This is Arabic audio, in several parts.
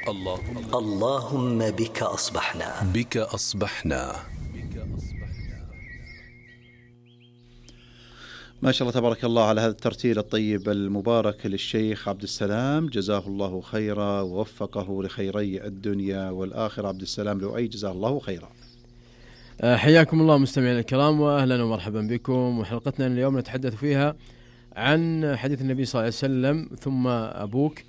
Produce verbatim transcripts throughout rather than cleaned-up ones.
اللهم اللهم بك أصبحنا بك أصبحنا. ما شاء الله تبارك الله على هذا الترتيل الطيب المبارك للشيخ عبد السلام، جزاه الله خيرا ووفقه لخيري الدنيا والآخرة. عبد السلام لؤي جزاه الله خيرا. حياكم الله مستمعينا الكرام، وأهلا ومرحبا بكم. وحلقتنا اليوم نتحدث فيها عن حديث النبي صلى الله عليه وسلم ثم أبوك.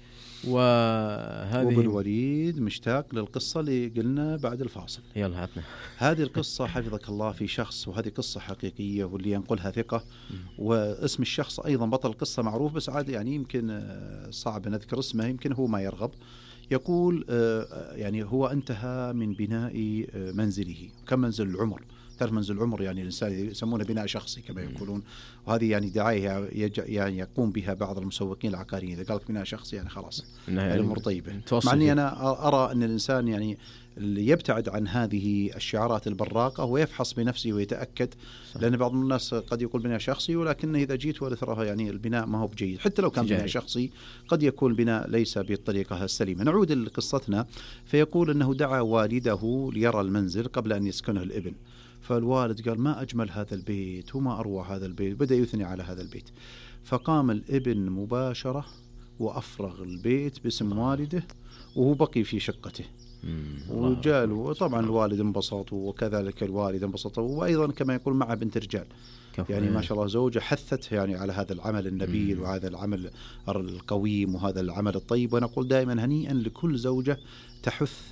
وهذه وابن الوليد مشتاق للقصة اللي قلنا بعد الفاصل. يلا عطنا هذه القصة حفظك الله في شخص، وهذه قصة حقيقية واللي ينقلها ثقة، واسم الشخص أيضا بطل القصة معروف، بس عاد يعني يمكن صعب نذكر اسمه، يمكن هو ما يرغب. يقول يعني هو انتهى من بناء منزله. كم منزل العمر؟ تعرف منزل العمر يعني الإنسان يسمونه بناء شخصي كما يقولون، وهذه يعني دعاية يعني يقوم بها بعض المسوقين العقاريين. إذا قالك بناء شخصي يعني خلاص الأمور طيبة. مع أني أنا أرى أن الإنسان يعني اللي يبتعد عن هذه الشعارات البراقة ويفحص بنفسه ويتأكد، لأن بعض الناس قد يقول بناء شخصي، ولكن إذا جيت وتراها يعني البناء ما هو بجيد، حتى لو كان بناء شخصي قد يكون البناء ليس بالطريقة السليمة. نعود لقصتنا. فيقول أنه دعا والده ليرى المنزل قبل أن يسكنه الابن. فالوالد قال ما أجمل هذا البيت وما أروع هذا البيت، بدأ يثني على هذا البيت. فقام الابن مباشرة وأفرغ البيت باسم والده، وهو بقي في شقته. وجاء وطبعا الوالد انبسط، وكذلك الوالد انبسط، وأيضا كما يقول مع بنت رجال يعني ما شاء الله زوجة حثت يعني على هذا العمل النبيل وهذا العمل القويم وهذا العمل الطيب. ونقول دائما هنيئا لكل زوجة تحث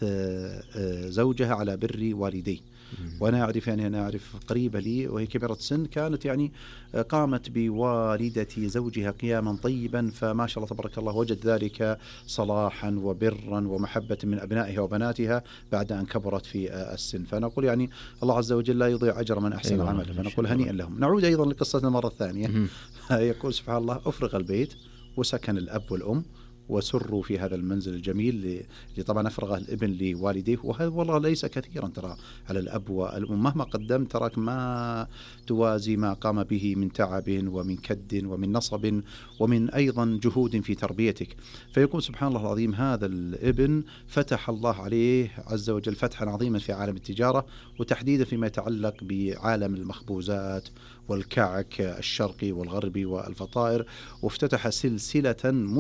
زوجها على بر والديه. وأنا أعرف يعني أنا أعرف قريبة لي وهي كبيرة سن، كانت يعني قامت بوالدة زوجها قياما طيبا، فما شاء الله تبارك الله وجد ذلك صلاحا وبرا ومحبة من أبنائها وبناتها بعد أن كبرت في السن. فنقول يعني الله عز وجل لا يضيع أجر من أحسن عمل، فنقول هنيئا لهم. نعود أيضا لقصتنا مرة ثانية. يقول سبحان الله أفرغ البيت وسكن الأب والأم وسروا في هذا المنزل الجميل اللي طبعا أفرغه الابن لوالديه. وهذا والله ليس كثيرا ترى على الأب والأم، مهما قدمت تراك ما توازي ما قام به من تعب ومن كد ومن نصب ومن أيضا جهود في تربيتك. فيقول سبحان الله العظيم هذا الابن فتح الله عليه عز وجل فتحا عظيما في عالم التجارة، وتحديدا فيما يتعلق بعالم المخبوزات والكعك الشرقي والغربي والفطائر، وافتتح سلسلة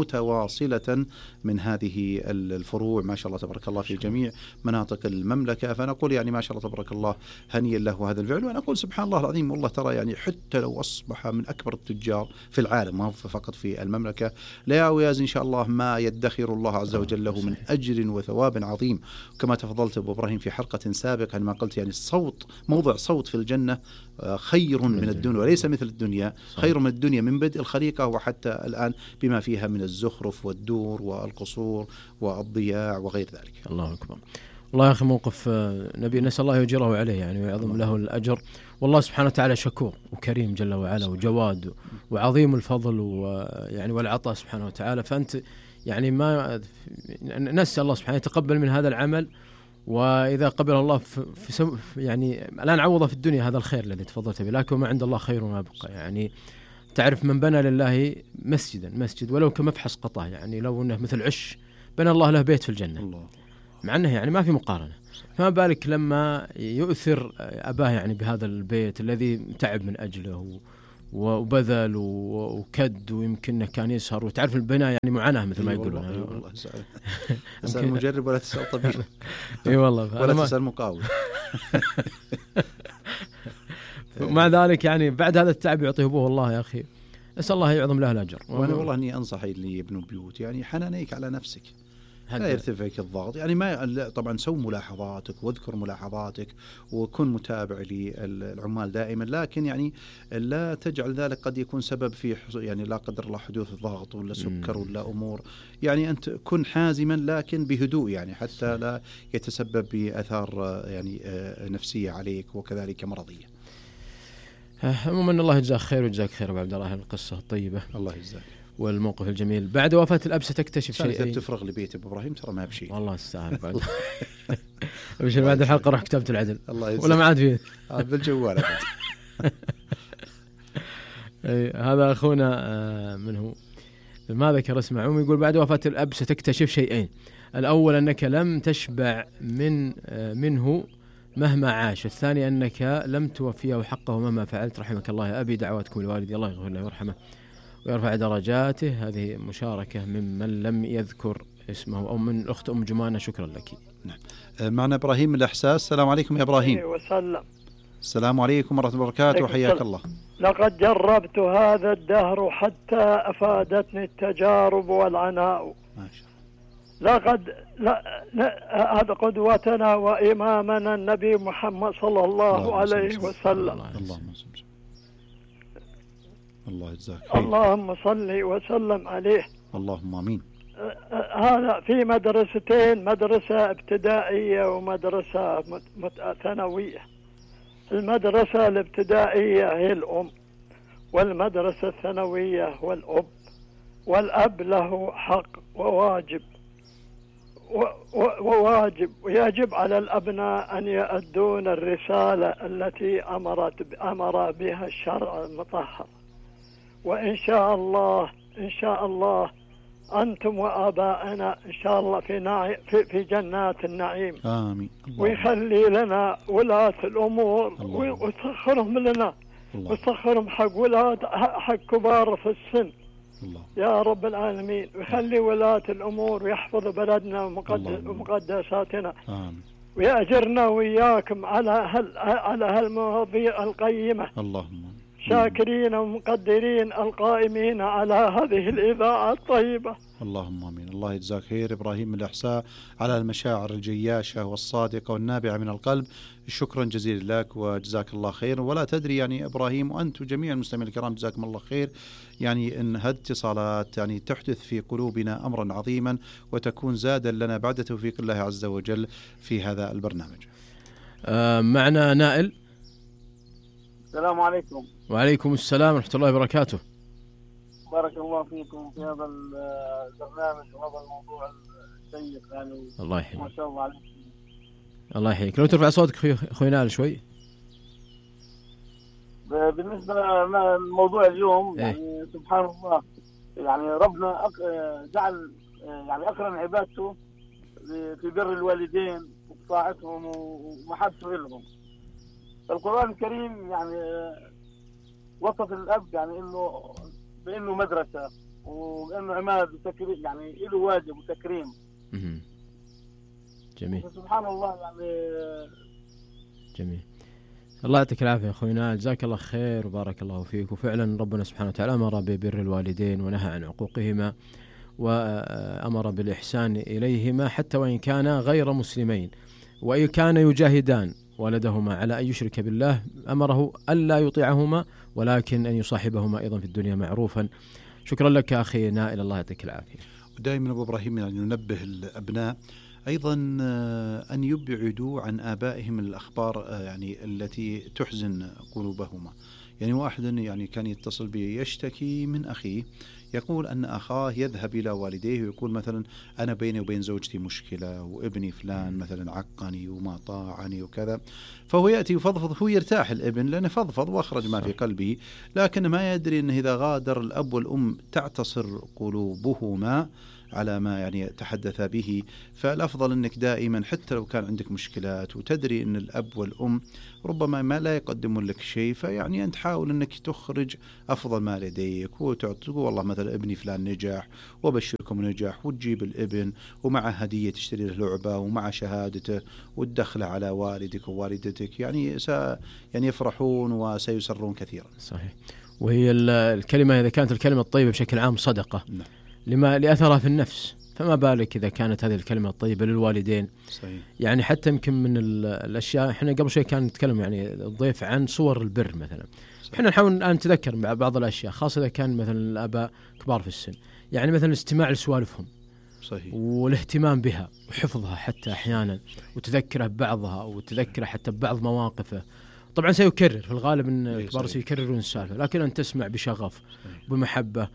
متواصلة من هذه الفروع ما شاء الله تبارك الله في جميع مناطق المملكة. فنقول يعني ما شاء الله تبارك الله هنيئا له هذا الفعل. ونقول سبحان الله العظيم والله ترى يعني حتى لو أصبح من أكبر التجار في العالم، ما هو فقط في المملكة، لا يوازي إن شاء الله ما يدخر الله عز وجل له من أجر وثواب عظيم. كما تفضلت أبو إبراهيم في حلقة سابقة ما قلت يعني الصوت موضع صوت في الجنة خير من الدنيا وليس مثل الدنيا، خير من الدنيا من بدء الخليقة وحتى الآن بما فيها من الزخرف والدور والقصور والضياع وغير ذلك. الله أكبر. والله يا أخي موقف نبي نسأل الله يجره عليه يعني ويعظم له الأجر. والله سبحانه وتعالى شكور وكريم جل وعلا وجواد وعظيم الفضل ويعني والعطاء سبحانه وتعالى. فأنت يعني ما نسأل الله سبحانه يتقبل من هذا العمل، وإذا قبل الله في سم يعني لا نعوضه في الدنيا هذا الخير الذي تفضلت به، لكن ما عند الله خير ما بقى. يعني تعرف من بنى لله مسجدا مسجد ولو كمفحص قطع، يعني لو أنه مثل عش بنى الله له بيت في الجنة الله. مع أنه يعني ما في مقارنة، فما بالك لما يؤثر أباه يعني بهذا البيت الذي تعب من أجله وبذل وكد ويمكن كان يسهر. وتعرف البناء يعني معاناة مثل ما يقولون. اي والله تسأل مجرب ولا تسأل طبيب. اي والله ولا تسأل مقاول. مع ذلك يعني بعد هذا التعب يعطيه أبوه والله يا أخي أسأل الله يعظم له الأجر. وأنا والله أني أنصح اللي يبنوا بيوت يعني حنانيك على نفسك، لا يرتفعك الضغط. يعني ما طبعا سو ملاحظاتك واذكر ملاحظاتك وكن متابع للعمال دائما، لكن يعني لا تجعل ذلك قد يكون سبب في يعني لا قدر الله حدوث ضغط ولا سكر ولا أمور. يعني أنت كن حازما لكن بهدوء يعني حتى لا يتسبب بأثار يعني نفسية عليك وكذلك مرضية. عموما الله يجزاك خير ويجزاك خير أبو عبد الله القصة الطيبة. الله يجزاك. والموقف الجميل بعد وفاة الأب ستكتشف شيء. إذا تفرغ لبيت أبو إبراهيم ترى ما بشيء. والله استعان بعد. أبشر بعد الحلقة راح كتابة العدل. الله يجزاك. ولا ما عاد فيه. بالجوال. هذا أخونا من هو ما ذكر اسمه، يقول بعد وفاة الأب ستكتشف شيئين: الأول أنك لم تشبع من منه مهما عاش، الثاني أنك لم توفيه حقه مهما فعلت. رحمك الله يا أبي، دعواتكم لوالدي الله يغفر له ويرحمه ويرفع درجاته. هذه مشاركة ممن لم يذكر اسمه أو من الأخت أم جمانة، شكرا لك. نعم. معنا إبراهيم من الإحساس. السلام عليكم يا إبراهيم. وسلم. السلام عليكم ورحمة الله وبركاته، حياك الله. لقد جربت هذا الدهر حتى أفادتني التجارب والعناء. ما شاء الله. لقد لا لا هذا قدوتنا وإمامنا النبي محمد صلى الله, الله عليه وسلم. اللهم صل الله يجزاك خير. اللهم صل وسلم عليه. اللهم آمين. هذا في مدرستين، مدرسة ابتدائية ومدرسة ثانوية. المدرسة الابتدائية هي الأم، والمدرسة الثانوية هو الأب، والأب له حق وواجب وواجب ويجب على الأبناء أن يؤدون الرسالة التي أمرت أمر بها الشرع المطهر. وإن شاء الله إن شاء الله أنتم وآبائنا إن شاء الله في نعي في, في جنات النعيم. آمين. ويخلي لنا ولاة الأمور ويسخرهم لنا ويسخرهم حق ولاد حق كبار في السن. الله. يا رب العالمين، ويخلي ولاة الأمور ويحفظ بلدنا ومقدساتنا. آمين. ويأجرنا وإياكم على هال على هالمواضيع القيمة. اللهم شاكرين ومقدرين القائمين على هذه الإذاعة الطيبة. اللهم آمين. الله يجزاك خير إبراهيم من الإحساء على المشاعر الجياشة والصادقة والنابعة من القلب. شكرا جزيلا لك وجزاك الله خير. ولا تدري يعني إبراهيم وأنت وجميع المستمعين الكرام جزاكم الله خير، يعني أن هذه اتصالات يعني تحدث في قلوبنا أمرا عظيما وتكون زادا لنا بعد توفيق الله عز وجل في هذا البرنامج. آه معنا نائل. السلام عليكم. وعليكم السلام ورحمة الله وبركاته. بارك الله فيكم في هذا البرنامج وهذا الموضوع الشيق يعني. الله يحييك. ما شاء الله عليك. الله يحييك. لو ترفع صوتك أخوي نائل شوي. بالنسبة لموضوع اليوم يعني إيه؟ سبحان الله، يعني ربنا جعل يعني أكرم عبادته في بر الوالدين وطاعتهم ومحبته لهم. القرآن الكريم يعني وصف الأب يعني إنه بإنه مدرسة وإنه عماد وتكريم، يعني له واجب وتكريم. جميل. سبحان الله يعني. جميل. الله يعطيك العافية أخوينا، جزاك الله خير وبارك الله فيك. وفعلا ربنا سبحانه وتعالى أمر ببر الوالدين ونهى عن عقوقهما وأمر بالإحسان إليهما حتى وإن كانا غير مسلمين، وإن كان يجاهدان ولدهما على أن يشرك بالله أمره ألا يطيعهما ولكن أن يصاحبهما أيضا في الدنيا معروفا. شكرا لك أخي نائل، الله يعطيك العافية. ودائما أبو إبراهيم يعني ننبه الأبناء أيضا أن يبعدوا عن آبائهم الأخبار يعني التي تحزن قلوبهما. يعني واحد يعني كان يتصل بي يشتكي من أخيه، يقول أن أخاه يذهب إلى والديه ويقول مثلا أنا بيني وبين زوجتي مشكلة وابني فلان مثلا عقني وما طاعني وكذا، فهو يأتي يفضفض، هو يرتاح الابن لأنه فضفض وأخرج ما في قلبه، لكن ما يدري أنه إذا غادر الأب والأم تعتصر قلوبهما على ما يعني تحدث به. فالأفضل أنك دائما حتى لو كان عندك مشكلات وتدري أن الأب والأم ربما ما لا يقدمون لك شيء، فيعني أنت حاول أنك تخرج أفضل ما لديك وتقول والله مثلا ابني فلان نجح وبشركم نجح، وتجيب الابن ومع هدية تشتري له لعبة ومع شهادته وتدخله على والدك ووالدتك، يعني س يعني يفرحون وسيسرون كثيرا. صحيح. وهي الكلمة إذا كانت الكلمة الطيبة بشكل عام صدقة. نعم. لما لأثرها في النفس، فما بالك إذا كانت هذه الكلمة الطيبة للوالدين. صحيح. يعني حتى يمكن من الأشياء، إحنا قبل شوي كان نتكلم يعني الضيف عن صور البر مثلا. صحيح. إحنا نحاول الآن نتذكر بعض الأشياء خاصة إذا كان مثلا الآباء كبار في السن، يعني مثلا الاستماع لسوالفهم. صحيح. والاهتمام بها وحفظها حتى أحيانا. صحيح. وتذكره ببعضها وتذكره حتى ببعض مواقفه. طبعا سيكرر في الغالب أن كبار سيكررون السالفة، لكن أن تسمع بشغف. صحيح. بمحبة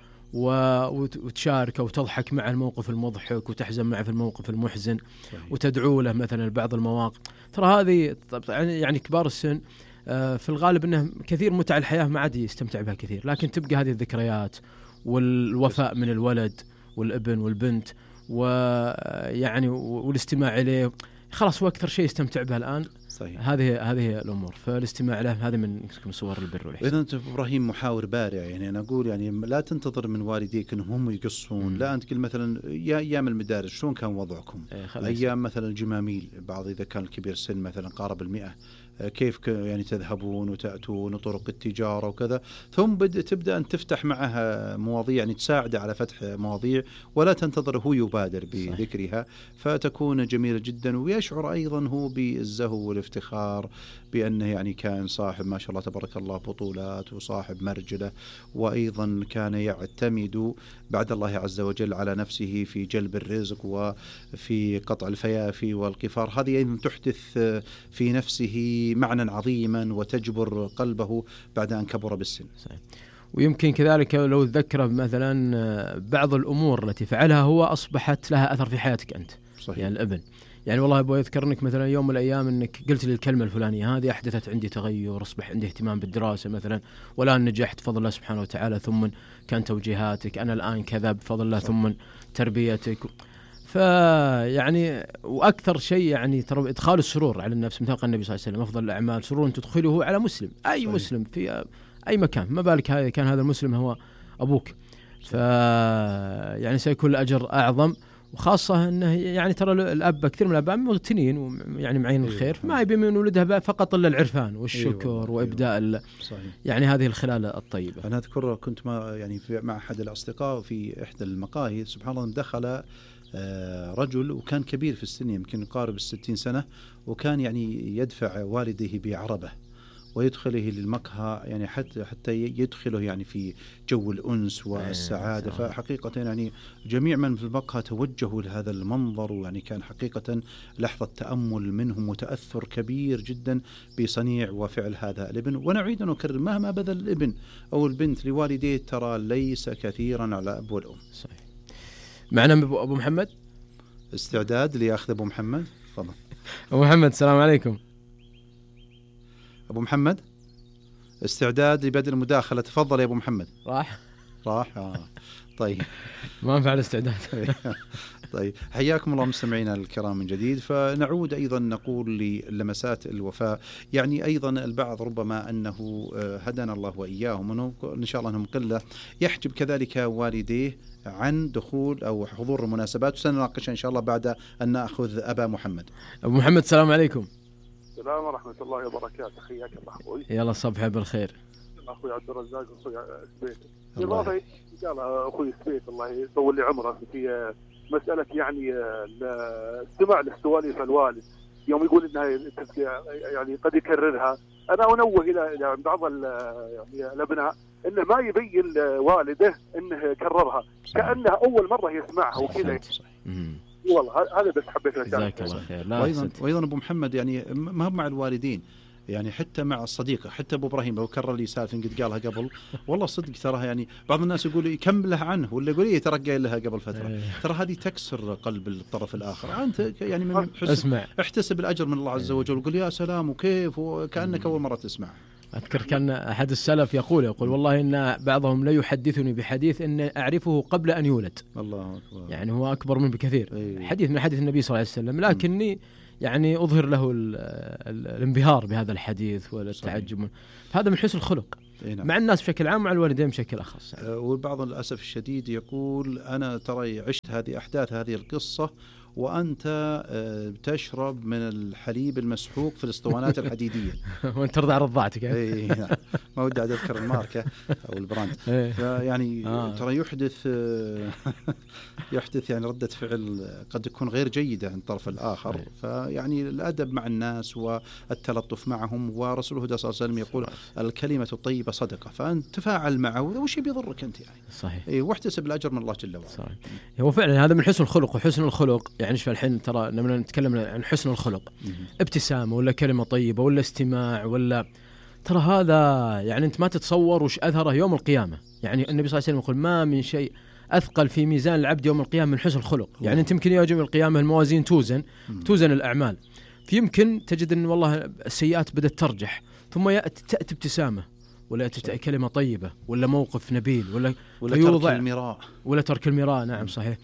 وتشاركه وتضحك مع الموقف المضحك وتحزن معه في الموقف المحزن. صحيح. وتدعو له مثلا بعض المواقف. ترى هذه يعني كبار السن في الغالب أنه كثير متع الحياة ما عاد يستمتع بها كثير، لكن تبقى هذه الذكريات والوفاء من الولد والابن والبنت ويعني والاستماع إليه خلاص هو أكثر شيء يستمتع به الآن. صحيح. هذه هذه الأمور، فالاستماع له هذا من صور البر والإحسان. إذا أنت إبراهيم محاور بارع، يعني أنا أقول يعني لا تنتظر من والديك أنهم هم يقصون. مم. لا أنت قل مثلا يا أيام المدارس شلون كان وضعكم؟ إيه أيام مثلا الجماميل، بعض إذا كان الكبير سن مثلا قارب المئة، كيف يعني تذهبون وتأتون وطرق التجارة وكذا، ثم بدأ تبدأ أن تفتح معها مواضيع يعني تساعد على فتح مواضيع ولا تنتظر هو يبادر بذكرها، فتكون جميلة جدا. ويشعر أيضا هو بالزهو والافتخار بأنه يعني كان صاحب ما شاء الله تبارك الله بطولات وصاحب مرجلة، وأيضا كان يعتمد بعد الله عز وجل على نفسه في جلب الرزق وفي قطع الفيافي والقفار. هذه أيضا تحدث في نفسه معنى عظيما وتجبر قلبه بعد أن كبر بالسن. صحيح. ويمكن كذلك لو تذكر مثلا بعض الأمور التي فعلها هو أصبحت لها أثر في حياتك أنت. صحيح. يعني الابن يعني والله أبغى أذكر أنك مثلا يوم من الأيام أنك قلت لي الكلمة الفلانية هذه أحدثت عندي تغير، أصبح عندي اهتمام بالدراسة مثلا، والآن نجحت بفضل الله سبحانه وتعالى، ثم كان توجيهاتك، أنا الآن كذا بفضل الله. صح. ثم تربيتك. فيعني وأكثر شيء يعني ترى إدخال السرور على النفس، مثل قال النبي صلى الله عليه وسلم أفضل الأعمال سرور تدخله على مسلم، أي صحيح. مسلم في أي مكان، ما بالك هذا كان هذا المسلم هو أبوك، فيعني سيكون الأجر أعظم. وخاصة أنه يعني ترى الأب كثير من الأباء مغتنين ويعني معين الخير، ما يبي من ولدها فقط إلا العرفان والشكر أيوة. وإبداء أيوة. يعني هذه الخلال الطيبة. أنا أذكر كنت ما يعني في مع أحد الأصدقاء في إحدى المقاهي، سبحان الله دخل رجل وكان كبير في السن يمكن يقارب الستين سنة، وكان يعني يدفع والديه بعربة ويدخله للمقهى يعني حتى حتى يدخله يعني في جو الأنس والسعادة. فحقيقة يعني جميع من في المقهى توجهوا لهذا المنظر، ويعني كان حقيقة لحظة تأمل منهم وتأثر كبير جدا بصنيع وفعل هذا الابن. ونعيد أن نكرر مهما بذل الابن أو البنت لوالديه ترى ليس كثيرا على الأب والأم. صحيح. معنا أبو محمد استعداد ليأخذ أبو محمد. تفضل أبو محمد. السلام عليكم أبو محمد، استعداد لبدء المداخلة. تفضل يا أبو محمد. راح راح آه. طيب ما نفعل استعداد. طيب حياكم الله مستمعينا الكرام من جديد. فنعود أيضا نقول للمسات الوفاء، يعني أيضا البعض ربما أنه هدانا الله وإياهم إن شاء الله أنهم قلة يحجب كذلك والديه عن دخول أو حضور المناسبات، وسنناقش إن شاء الله بعد أن نأخذ أبا محمد. أبو محمد السلام عليكم. السلام ورحمة الله وبركاته. حياك الله أخوي. يلا الصبح بالخير. أخوي عبد الرزاق أخوي سبيت. إضافة قال أخوي سبيت الله يطول لي عمره في مسألة يعني الاستماع للسوالف الوالد يوم يقول إنها يعني قد يكررها. أنا أنوه إلى بعض يعني الأبناء إنه ما يبين والده إنه كررها كأنها أول مرة يسمعها وكذا. والله هذا بس حبيت جزاك الله خير. وأيضا وأيضا أبو محمد يعني ما مع الوالدين، يعني حتى مع الصديقة، حتى أبو إبراهيم لو كرر لي سالفة قد قالها قبل والله صدق تراها يعني بعض الناس يقول يكملها عنه ولا يقول إيه ترى قايل لها قبل فترة، ترى هذه تكسر قلب الطرف الآخر. أنت يعني من اسمع احتسب الأجر من الله عز وجل وقول يا سلام وكيف وكأنك أول مرة تسمع. أذكر كان أحد السلف يقول يقول والله إن بعضهم لا يحدثني بحديث إن أعرفه قبل أن يولد. الله أكبر. يعني هو أكبر منه بكثير. أيه. حديث من حديث النبي صلى الله عليه وسلم، لكني يعني أظهر له الانبهار بهذا الحديث والتعجب. هذا من حسن الخلق نعم. مع الناس بشكل عام ومع الوالدين بشكل أخص. أه والبعض للأسف الشديد يقول أنا ترى عشت هذه أحداث هذه القصة وأنت تشرب من الحليب المسحوق في الاسطوانات الحديدية وأنت ترضع رضعتك. إيه ما ودي أذكر الماركة أو البراند. يعني آه. ترى يحدث يحدث يعني ردة فعل قد تكون غير جيدة عند الطرف الآخر. فيعني الأدب مع الناس والتلطف معهم، ورسوله صلى الله عليه وسلم يقول الكلمة الطيبة صدقة، فأنت تفاعل معه وش بيضرك أنت يعني. صحيح. إيه واحتسب الأجر من الله جل وعلا. صحيح. هو فعلا هذا من حسن الخلق، وحسن الخلق يعني شوف الحين ترى لما نتكلم عن حسن الخلق ابتسامة ولا كلمة طيبة ولا استماع ولا ترى هذا يعني أنت ما تتصور وش أثره يوم القيامة. يعني النبي صلى الله عليه وسلم يقول ما من شيء أثقل في ميزان العبد يوم القيامة من حسن الخلق. يعني أنت يمكن يوم القيامة الموازين توزن توزن الأعمال، فيمكن تجد أن والله السيئات بدأت ترجح، ثم يأتي تأتي ابتسامة ولا تأتي كلمة طيبة ولا موقف نبيل ولا ولا ترك المراء ولا ترك المراء. نعم صحيح.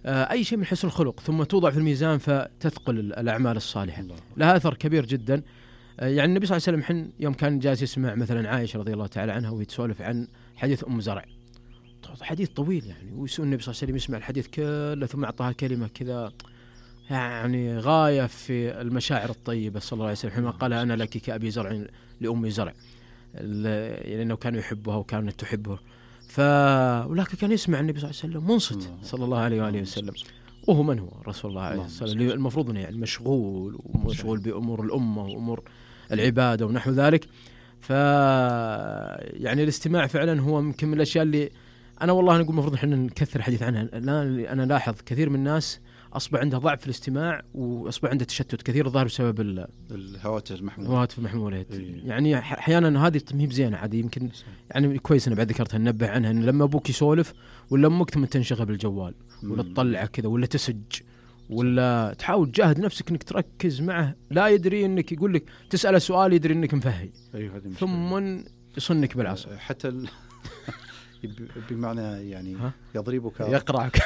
أي شيء من حسن الخلق ثم توضع في الميزان فتثقل الأعمال الصالحة، لها أثر كبير جدا. يعني النبي صلى الله عليه وسلم حين يوم كان جالس يسمع مثلا عائشة رضي الله تعالى عنها وهي تسولف عن حديث أم زرع، حديث طويل يعني، ويسوء النبي صلى الله عليه وسلم يسمع الحديث كله ثم أعطاها كلمة كذا يعني غاية في المشاعر الطيبة صلى الله عليه وسلم حينما قال أنا لك كأبي زرع لأمي زرع، يعني أنه كان يحبها وكانت تحبه. ف ولكن كان يسمع النبي صلى الله عليه وسلم منصت صلى الله عليه وآله وسلم، وهو من هو رسول الله عليه الصلاة والسلام، المفروض أنه يعني مشغول ومشغول بأمور الأمة وأمور العبادة ونحو ذلك. ف يعني الاستماع فعلا هو يمكن من الأشياء اللي أنا والله نقول المفروض إحنا نكثر الحديث عنها. لا أنا لاحظ كثير من الناس أصبح عنده ضعف في الاستماع وأصبح عنده تشتت كثير الظاهر بسبب الهواتف المحمولة. الهواتف المحمولة يعني أحيانا هذه تمهيب زينة عادي، يمكن يعني كويس أنا بعد ذكرتها ننبه عنها، إن لما أبوك يسولف ولا أمك ثم تنشغل بالجوال ولا تطلعه كذا ولا تسج ولا تحاول تجاهد نفسك إنك تركز معه، لا يدري إنك يقول لك تسأله سؤال يدري إنك مفهي أيوة ثم يصنك بالعصا حتى ال... بمعنى يعني يضربك يقرعك.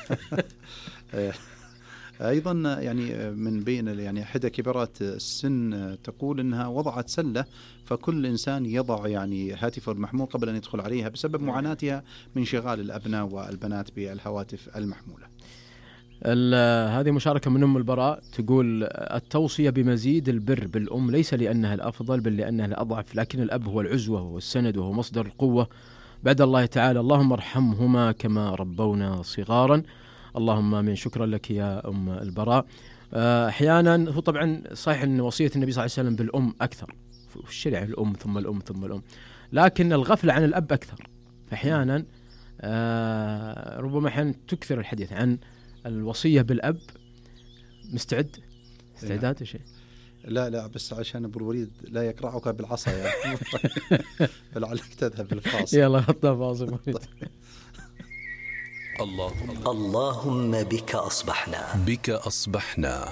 أيضا يعني من بين يعني إحدى كبيرات السن تقول أنها وضعت سلة، فكل إنسان يضع يعني هاتفه المحمول قبل أن يدخل عليها بسبب معاناتها من شغال الأبناء والبنات بالهواتف المحمولة. هذه مشاركة من أم البراء تقول التوصية بمزيد البر بالأم ليس لأنها الأفضل بل لأنها الأضعف، لكن الأب هو العزوة والسند وهو مصدر القوة بعد الله تعالى. اللهم ارحمهما كما ربونا صغارا. اللهم آمين. شكرا لك يا أم البراء. أحيانا هو طبعا صحيح أن وصية النبي صلى الله عليه وسلم بالأم أكثر في الشرع، الأم ثم الأم ثم الأم، لكن الغفلة عن الأب أكثر. فأحيانا ربما أحيانا تكثر الحديث عن الوصية بالأب. مستعد استعداد يا شيء؟ لا لا بس عشان أبو الوليد لا يقرعك بالعصا يعني فلعلك تذهب بالفاصل. يلا حطها فاصل. اللهم اللهم بك أصبحنا بك أصبحنا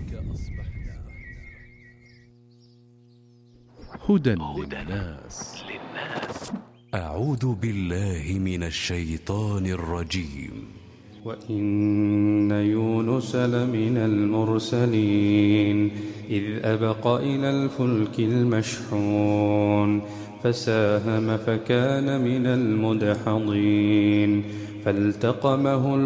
هدى للناس. أعوذ بالله من الشيطان الرجيم. وإن يونس لمن المرسلين إذ أبق إلى الفلك المشحون فساهم فكان من المدحضين فالتقمه